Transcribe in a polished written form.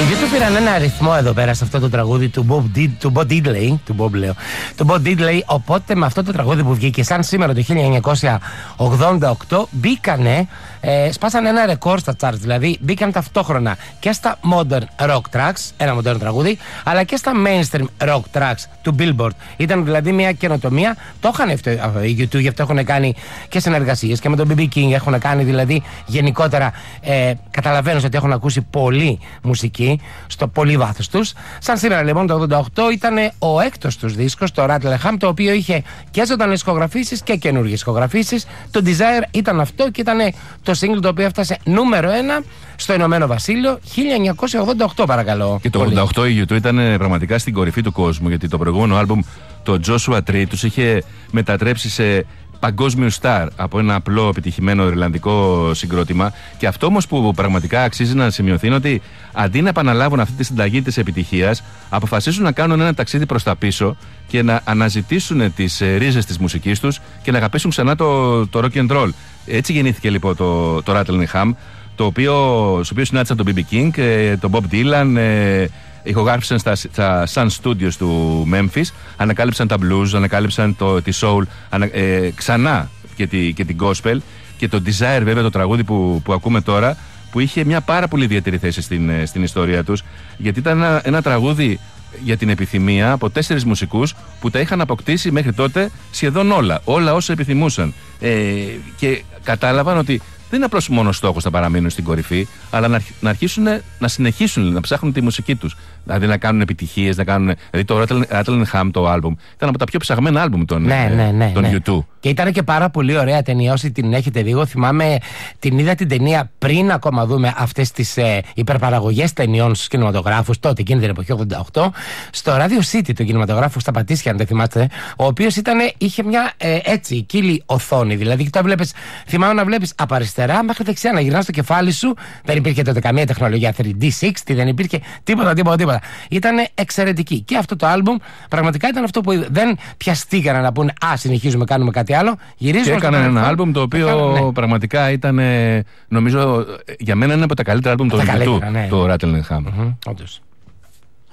YouTube πήραν ένα αριθμό εδώ πέρα σε αυτό το τραγούδι του Bo Diddley. Οπότε με αυτό το τραγούδι που βγήκε σαν σήμερα το 1988 μπήκανε, σπάσανε ένα ρεκόρ στα charts. Δηλαδή μπήκαν ταυτόχρονα και στα modern rock tracks, ένα modern τραγούδι, αλλά και στα mainstream rock tracks του Billboard. Ήταν δηλαδή μια καινοτομία. Το είχαν οι YouTube, γι' αυτό έχουν κάνει και συνεργασίες και με τον BB King. Έχουν κάνει δηλαδή γενικότερα, καταλαβαίνω ότι έχουν ακούσει πολύ μουσική στο πολύ βάθος τους. Σαν σήμερα λοιπόν το 88 ήταν ο έκτος τους δίσκος, το Rattle Ham, το οποίο είχε και ζωντανές ηχογραφήσεις και καινούργιες ηχογραφήσεις. Το Desire ήταν αυτό και ήταν το single το οποίο έφτασε νούμερο 1 στο Ηνωμένο Βασίλειο 1988, παρακαλώ. Και το 88 η U2 ήταν πραγματικά στην κορυφή του κόσμου, γιατί το προηγούμενο άλμπουμ, το Joshua Tree, τους είχε μετατρέψει σε παγκόσμιο στάρ από ένα απλό επιτυχημένο ιρλανδικό συγκρότημα. Και αυτό όμως που πραγματικά αξίζει να σημειωθεί είναι ότι αντί να επαναλάβουν αυτή τη συνταγή της επιτυχίας, αποφασίσουν να κάνουν ένα ταξίδι προς τα πίσω και να αναζητήσουν τις ρίζες της μουσικής τους και να αγαπήσουν ξανά το rock and roll. Έτσι γεννήθηκε λοιπόν το Rattle Ham, στο οποίο συνάντησαν τον BB King, τον Bob Dylan, ηχογράφησαν στα Sun Studios του Memphis, ανακάλυψαν τα blues, ανακάλυψαν τη soul, ξανά και την gospel, και το Desire βέβαια, το τραγούδι που ακούμε τώρα, που είχε μια πάρα πολύ ιδιαίτερη θέση στην ιστορία τους, γιατί ήταν ένα τραγούδι για την επιθυμία από 4 μουσικούς που τα είχαν αποκτήσει μέχρι τότε σχεδόν όλα όσα επιθυμούσαν, και κατάλαβαν ότι δεν είναι απλώς μόνο στόχος να παραμείνουν στην κορυφή, αλλά να αρχίσουν να συνεχίσουν να ψάχνουν τη μουσική τους. Δηλαδή να κάνουν επιτυχίες, δηλαδή το Rattle Ham, το άλμπουμ, ήταν από τα πιο ψαγμένα άλμπουμ των U2. Και ήταν και πάρα πολύ ωραία ταινία. Όσοι την έχετε δει, εγώ θυμάμαι, την είδα την ταινία πριν ακόμα δούμε αυτές τις υπερπαραγωγές ταινιών στους κινηματογράφους, τότε εκείνη την εποχή, 88, στο Radio City, το κινηματογράφο στα Πατήσια, αν δεν θυμάστε, ο οποίος είχε μια έτσι κύλη οθόνη. Δηλαδή, το βλέπεις, θυμάμαι να βλέπεις από αριστερά μέχρι δεξιά, να γυρνάς το κεφάλι σου. Δεν υπήρχε τότε καμία τεχνολογία 3D, 60, δεν υπήρχε τίποτα. Ήταν εξαιρετική. Και αυτό το άλμπουμ πραγματικά ήταν αυτό που δεν πιαστήκανε να πούνε «Α, συνεχίζουμε, κάνουμε κάτι άλλο». Γυρίζουμε. Και έκαναν ένα άλμπουμ το οποίο πραγματικά ήταν, νομίζω, για μένα είναι από τα καλύτερα άλμπουμ του YouTube, το Rattle Ham. Όντως.